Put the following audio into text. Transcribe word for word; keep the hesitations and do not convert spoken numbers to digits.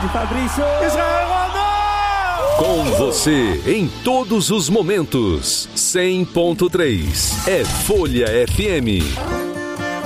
Fred, Fabrício, Israel Ronaldo! Com você em todos os momentos. cem ponto três é Folha F M.